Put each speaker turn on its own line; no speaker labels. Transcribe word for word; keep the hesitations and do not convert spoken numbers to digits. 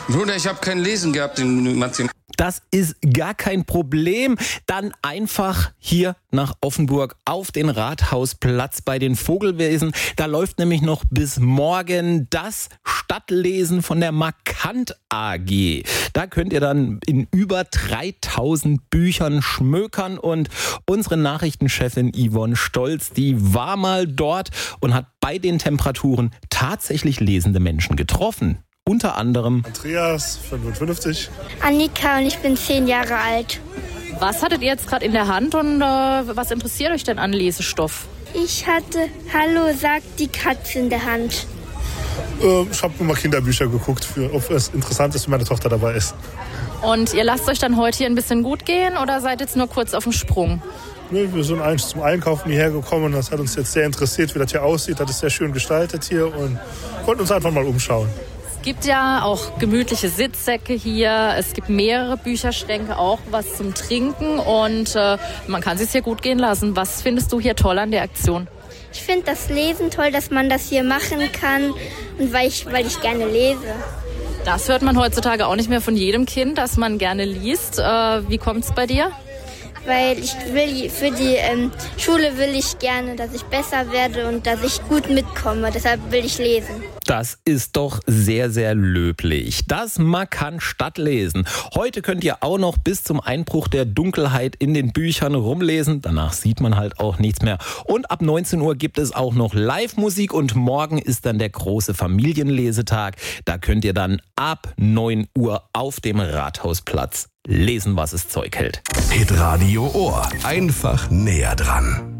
Bruder, ich habe kein Lesen gehabt in Mathe.
Das ist gar kein Problem. Dann einfach hier nach Offenburg auf den Rathausplatz bei den Vogelwesen. Da läuft nämlich noch bis morgen das Stadtlesen von der Markant A G. Da könnt ihr dann in über dreitausend Büchern schmökern. Und unsere Nachrichtenchefin Yvonne Stolz, die war mal dort und hat bei den Temperaturen tatsächlich lesende Menschen getroffen. Unter anderem
Andreas, fünfundfünfzig.
Annika und ich bin zehn Jahre alt.
Was hattet ihr jetzt gerade in der Hand und äh, was interessiert euch denn an Lesestoff?
Ich hatte Hallo, sagt die Katze in der Hand.
Äh, ich habe immer Kinderbücher geguckt, für, ob es interessant ist, wenn meine Tochter dabei ist.
Und ihr lasst euch dann heute hier ein bisschen gut gehen oder seid jetzt nur kurz auf dem Sprung?
Nee, wir sind eigentlich zum Einkaufen hierher gekommen und das hat uns jetzt sehr interessiert, wie das hier aussieht. Das ist sehr schön gestaltet hier und wollten uns einfach mal umschauen.
Es gibt ja auch gemütliche Sitzsäcke hier, es gibt mehrere Bücherschränke, auch was zum Trinken und äh, man kann es sich hier gut gehen lassen. Was findest du hier toll an der Aktion?
Ich finde das Lesen toll, dass man das hier machen kann und weil ich, weil ich gerne lese.
Das hört man heutzutage auch nicht mehr von jedem Kind, dass man gerne liest. Äh, wie kommt es bei dir?
Weil ich will, für die ähm, Schule will ich gerne, dass ich besser werde und dass ich gut mitkomme. Deshalb will ich lesen.
Das ist doch sehr, sehr löblich. Das Markant Stadtlesen. Heute könnt ihr auch noch bis zum Einbruch der Dunkelheit in den Büchern rumlesen. Danach sieht man halt auch nichts mehr. Und ab neunzehn Uhr gibt es auch noch Live-Musik und morgen ist dann der große Familienlesetag. Da könnt ihr dann ab neun Uhr auf dem Rathausplatz lesen, was es Zeug hält.
Hitradio Ohr. Einfach näher dran.